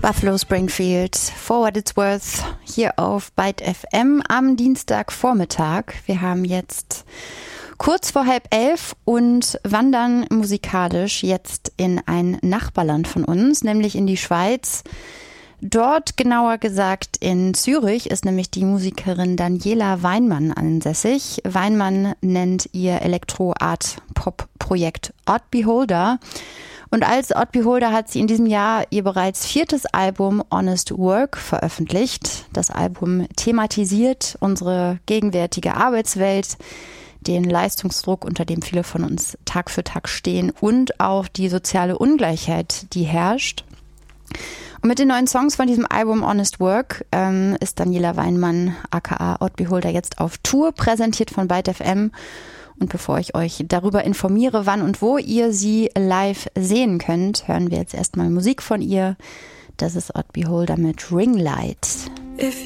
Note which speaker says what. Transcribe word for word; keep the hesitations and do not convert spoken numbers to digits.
Speaker 1: Buffalo Springfield, For What It's Worth, hier auf Byte F M am Dienstagvormittag. Wir haben jetzt kurz vor halb elf und wandern musikalisch jetzt in ein Nachbarland von uns, nämlich in die Schweiz. Dort, genauer gesagt in Zürich, ist nämlich die Musikerin Daniela Weinmann ansässig. Weinmann nennt ihr Elektro-Art-Pop-Projekt Odd Beholder. Und als Odd Beholder hat sie in diesem Jahr ihr bereits viertes Album Honest Work veröffentlicht. Das Album thematisiert unsere gegenwärtige Arbeitswelt, den Leistungsdruck, unter dem viele von uns Tag für Tag stehen, und auch die soziale Ungleichheit, die herrscht. Und mit den neuen Songs von diesem Album Honest Work ähm, ist Daniela Weinmann aka Odd Beholder jetzt auf Tour, präsentiert von Byte F M. Und bevor ich euch darüber informiere, wann und wo ihr sie live sehen könnt, hören wir jetzt erstmal Musik von ihr. Das ist Odd Beholder mit Ring Light.
Speaker 2: If